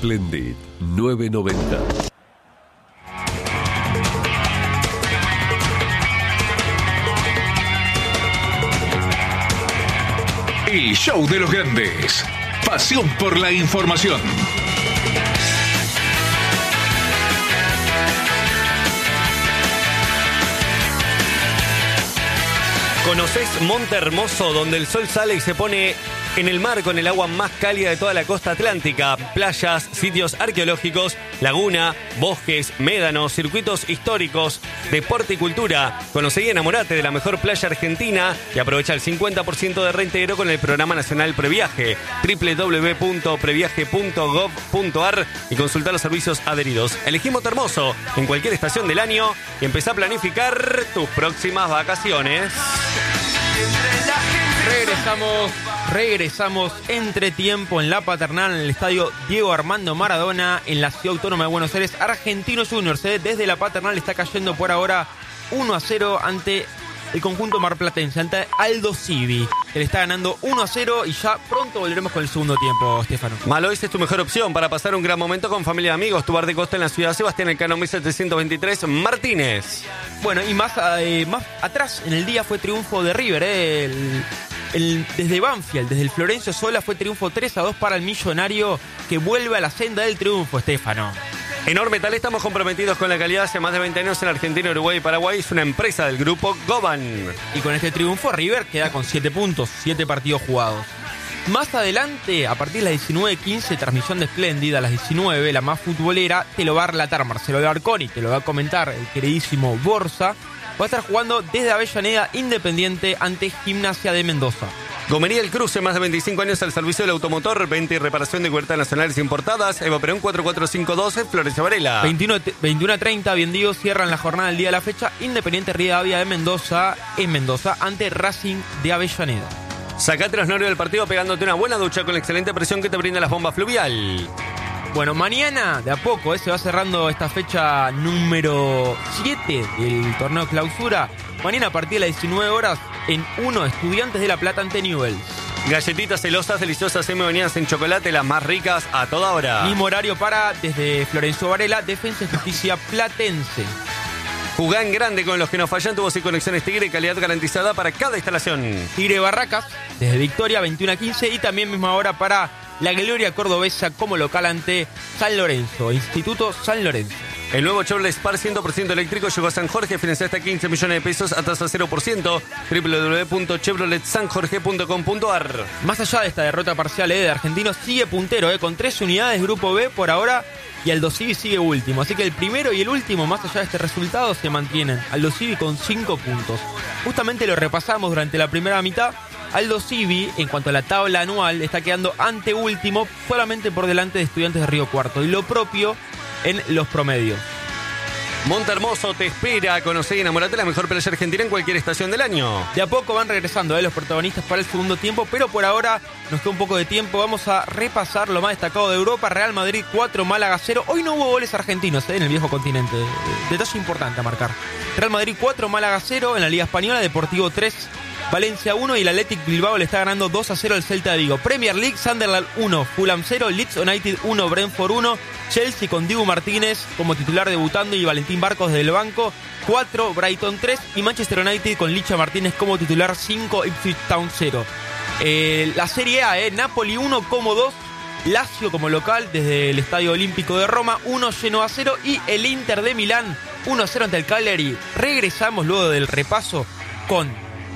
Splendid 990. El show de los grandes. Pasión por la información. ¿Conocés Monte Hermoso, donde el sol sale y se pone en el mar con el agua más cálida de toda la costa atlántica? Playas, sitios arqueológicos, laguna, bosques, médanos, circuitos históricos, deporte y cultura. Conocé y enamorate de la mejor playa argentina y aprovecha el 50% de reintegro con el Programa Nacional Previaje. www.previaje.gov.ar y consulta los servicios adheridos. Elegí Monte Hermoso en cualquier estación del año y empezá a planificar tus próximas vacaciones. Regresamos entre tiempo en la Paternal, en el estadio Diego Armando Maradona, en la Ciudad Autónoma de Buenos Aires. Argentinos Juniors, desde la Paternal está cayendo por ahora 1-0 ante el conjunto marplatense, ante Aldo Civi, que le está ganando 1-0 y ya pronto volveremos con el segundo tiempo, Estefano. Malois es tu mejor opción para pasar un gran momento con familia y amigos. Tu bar de costa en la ciudad de Sebastián Elcano 1723 Martínez. Bueno, y más atrás en el día fue triunfo de River, desde Banfield, desde el Florencio Sola, fue triunfo 3-2 para el Millonario, que vuelve a la senda del triunfo, Estefano. En Ormetal estamos comprometidos con la calidad hace más de 20 años en Argentina, Uruguay y Paraguay. Es una empresa del grupo Goban. Y con este triunfo River queda con 7 puntos, 7 partidos jugados. Más adelante, a partir de las 19:15, transmisión de Splendid, a las 19, la más futbolera, te lo va a relatar Marcelo Larconi, te lo va a comentar el queridísimo Borsa. Va a estar jugando desde Avellaneda Independiente ante Gimnasia de Mendoza. Gomería El Cruce, más de 25 años al servicio del automotor, venta y reparación de cubiertas nacionales importadas. Eva Perón 4452, Florencio Varela. 21:30, bien digo, cierran la jornada del día de la fecha. Independiente Rivadavia de Mendoza, en Mendoza, ante Racing de Avellaneda. Sacate los nervios del partido pegándote una buena ducha con la excelente presión que te brinda las bombas Fluvial. Bueno, mañana, de a poco, se va cerrando esta fecha número 7 del torneo clausura. Mañana a partir de las 19 horas, en 1, Estudiantes de La Plata ante Newell's. Galletitas celosas, deliciosas, semi-bañadas en chocolate, las más ricas a toda hora. Mismo horario para, desde Florencio Varela, Defensa y Justicia Platense. Jugá en grande con los que nos fallan, tubos y conexiones Tigre, calidad garantizada para cada instalación. Tigre Barracas, desde Victoria, 21:15, y también misma hora para la Gloria Cordobesa como local ante San Lorenzo, Instituto San Lorenzo. El nuevo Chevrolet Spark 100% eléctrico llegó a San Jorge, financia hasta 15 millones de pesos a tasa 0%, www.chevroletsanjorge.com.ar. Más allá de esta derrota parcial de Argentinos, sigue puntero con 3 unidades, Grupo B por ahora, y Aldo Civi sigue último. Así que el primero y el último, más allá de este resultado, se mantienen. Aldo Civi con 5 puntos. Justamente lo repasamos durante la primera mitad. Aldo Civi, en cuanto a la tabla anual, está quedando anteúltimo, solamente por delante de Estudiantes de Río Cuarto. Y lo propio en los promedios. Monte Hermoso te espera. Conocé y enamorate de la mejor playa argentina en cualquier estación del año. De a poco van regresando los protagonistas para el segundo tiempo, pero por ahora nos queda un poco de tiempo. Vamos a repasar lo más destacado de Europa. Real Madrid 4, Málaga 0. Hoy no hubo goles argentinos en el viejo continente. Detalle importante a marcar. Real Madrid 4, Málaga 0. En la Liga Española, Deportivo 3, Valencia 1, y el Athletic Bilbao le está ganando 2-0 al Celta de Vigo. Premier League, Sunderland 1, Fulham 0, Leeds United 1, Brentford 1, Chelsea con Dibu Martínez como titular debutando y Valentín Barcos desde el banco 4, Brighton 3, y Manchester United con Licha Martínez como titular 5, Ipswich Town 0. La Serie A, Napoli 1 como 2, Lazio como local desde el Estadio Olímpico de Roma 1, Genoa 0, y el Inter de Milán 1-0 ante el Cagliari. Regresamos luego del repaso con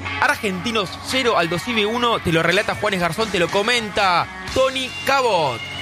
Argentinos 0, Aldo Civi 1, te lo relata Juanes Garzón, te lo comenta Tony Cabot.